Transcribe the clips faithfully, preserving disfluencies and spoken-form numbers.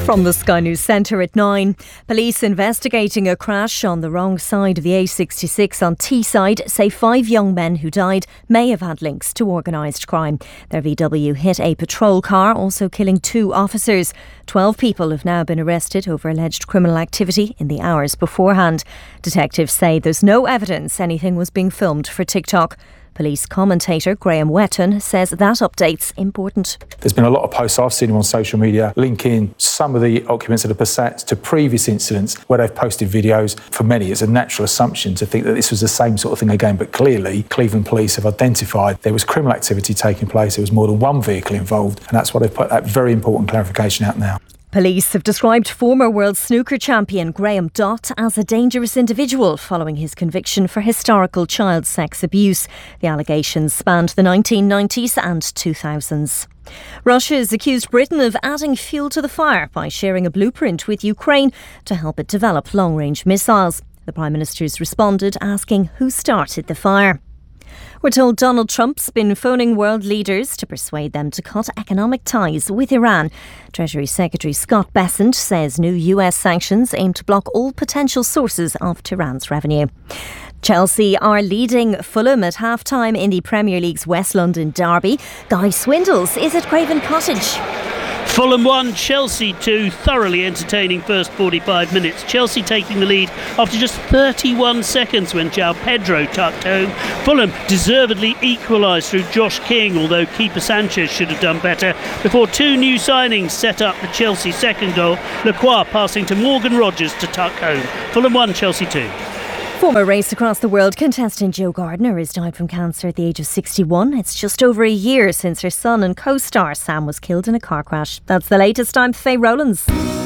From the Sky News Centre at nine, police investigating a crash on the wrong side of the A sixty-six on Teesside say five young men who died may have had links to organised crime. Their V W hit a patrol car, also killing two officers. Twelve people have now been arrested over alleged criminal activity in the hours beforehand. Detectives say there's no evidence anything was being filmed for TikTok. Police commentator Graham Wetton says that update's important. There's been a lot of posts I've seen on social media linking some of the occupants of the Passats to previous incidents where they've posted videos. For many, it's a natural assumption to think that this was the same sort of thing again, but clearly Cleveland police have identified there was criminal activity taking place, there was more than one vehicle involved, and that's why they've put that very important clarification out now. Police have described former world snooker champion Graham Dott as a dangerous individual following his conviction for historical child sex abuse. The allegations spanned the nineteen nineties and two thousands. Russia has accused Britain of adding fuel to the fire by sharing a blueprint with Ukraine to help it develop long-range missiles. The Prime Minister's responded asking who started the fire. We're told Donald Trump's been phoning world leaders to persuade them to cut economic ties with Iran. Treasury Secretary Scott Bessent says new U S sanctions aim to block all potential sources of Tehran's revenue. Chelsea are leading Fulham at half-time in the Premier League's West London derby. Guy Swindles is at Craven Cottage. Fulham one, Chelsea two. Thoroughly entertaining first forty-five minutes. Chelsea taking the lead after just thirty-one seconds when João Pedro tucked home. Fulham deservedly equalised through Josh King, although keeper Sanchez should have done better, before two new signings set up the Chelsea second goal. Lacroix passing to Morgan Rogers to tuck home. Fulham one, Chelsea two. Former Race Across the World contestant Jo Gardner has died from cancer at the age of sixty-one. It's just over a year since her son and co-star Sam was killed in a car crash. That's the latest. I'm Faye Rowlands.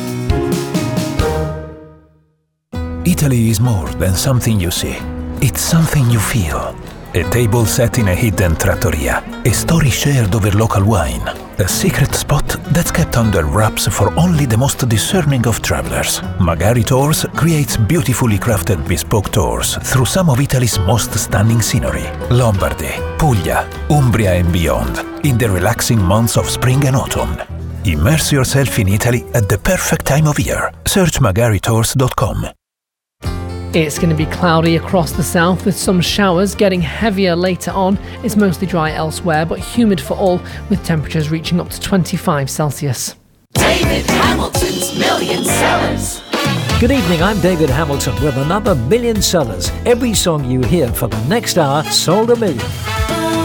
Italy is more than something you see. It's something you feel. A table set in a hidden trattoria. A story shared over local wine. A secret spot that's kept under wraps for only the most discerning of travelers. Magari Tours creates beautifully crafted bespoke tours through some of Italy's most stunning scenery. Lombardy, Puglia, Umbria and beyond, in the relaxing months of spring and autumn. Immerse yourself in Italy at the perfect time of year. Search magari tours dot com. It's going to be cloudy across the south with some showers getting heavier later on. It's mostly dry elsewhere but humid for all, with temperatures reaching up to twenty-five Celsius. David Hamilton's Million Sellers. Good evening, I'm David Hamilton with another Million Sellers. Every song you hear for the next hour sold a million.